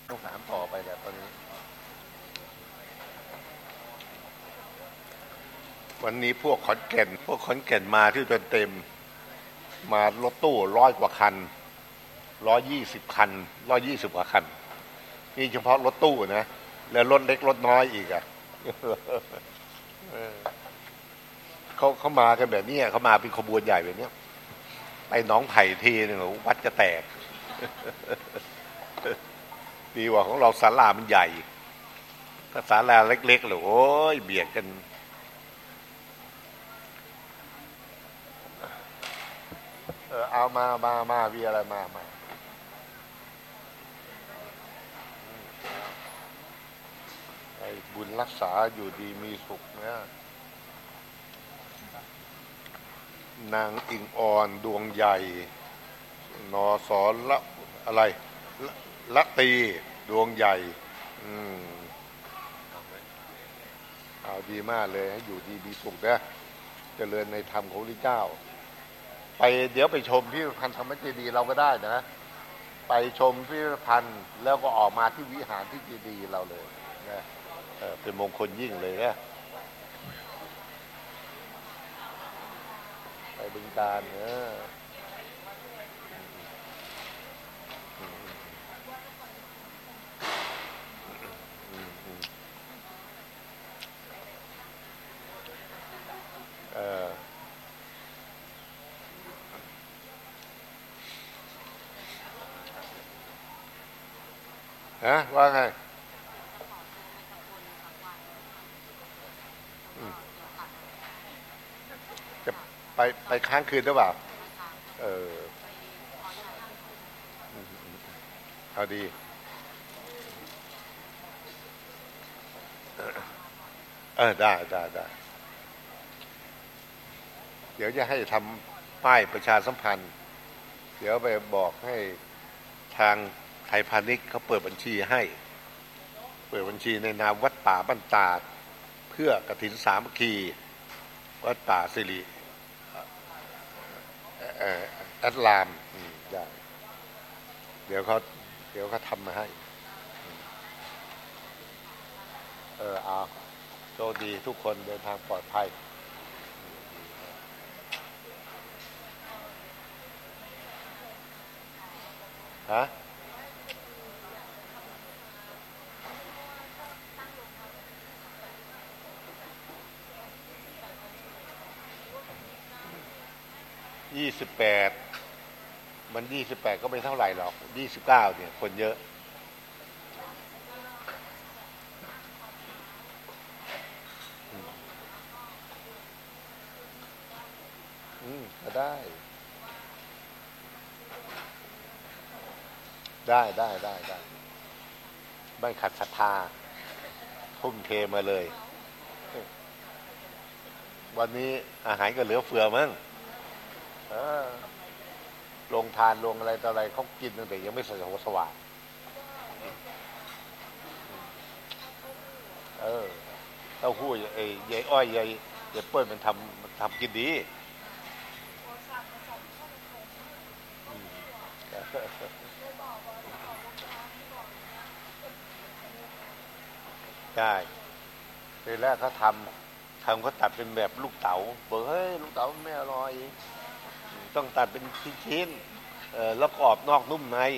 ต้องถามต่อไปแหละตอนนี้วันนี้พวกขอนแก่นมาที่จนเต็มมารถตู้100 กว่าคัน120 คัน120 กว่าคันนี่เฉพาะรถตู้นะแล้วรถเล็กรถน้อยอีกอ่ะเขามากันแบบนี้เขามาเป็นขบวนใหญ่แบบนี้ไปหนองไผ่ทีนึงวัดจะแตกดีกว่าของเราศาลามันใหญ่ถ้าศาลาเล็กๆเลยโอ้ยเบียดกันเอามาวีอะไรมาไอ้บุญรักษาอยู่ดีมีสุขเนี่ยนางอิงออนดวงใหญ่นอสอนละอะไรละตีดวงใหญ่เอาดีมากเลยให้อยู่ดีมีสุขนะเจริญในธรรมของพระเจ้าไปเดี๋ยวไปชมพิพิธภัณฑ์ธรรมเจดีย์เราก็ได้นะไปชมพิพิธภัณฑ์แล้วก็ออกมาที่วิหารที่เจดีย์เราเลยนะเป็นมงคลยิ่งเลยนะไปบึงกาฬว่าไงจะไปค้างคืนหรือเปล่าเออเอาดีได้เดี๋ยวจะให้ทำป้ายประชาสัมพันธ์เดี๋ยวไปบอกให้ทางไทยพาณิชย์เขาเปิดบัญชีให้เปิดบัญชีในนามวัดป่าบ้านตาดเพื่อกฐินสามัคคีวัดป่าสิริแอดลามได้เดี๋ยวเขาทำมาให้เอาโชคดีทุกคนเดินทางปลอดภัยฮะ28มัน28ก็ไม่เท่าไหร่หรอก29เนี่ยคนเยอะก็ได้ไม่ขัดศรัทธาทุ่มเทมาเลยวันนี้อาหารก็เหลือเฟือมั้งลงทานลงอะไรต่ออะไรเขากินตั้งแต่ยังไม่สว่างเต้าหู้ไอ้ยายอ้อยยายเปิ้ลมันทำกินดีใช่ทีแรกเขาเขาตัดเป็นแบบลูกเต๋าบอกเฮ้ยลูกเต๋าไม่อร่อยต้องตัดเป็นชิ้นแล้วกรอบนอกนุ่มใน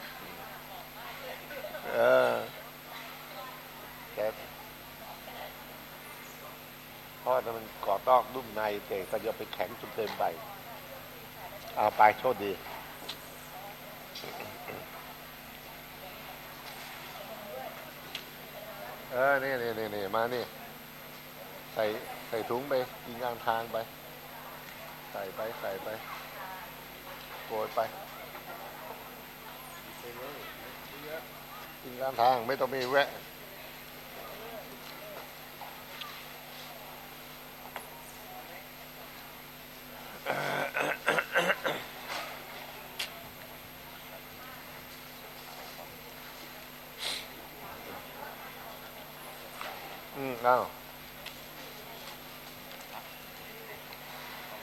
แต่เพราะมันกรอบนอกนุ่มในแต่ก็จะไปแข็งจนเกินไปเอาไปโชคดีนี่มานี่ใส่ถุงไปกินกลางทางไปใส่ไปโกยไปกินกลางทางไม่ต้องมีแวะอ้าว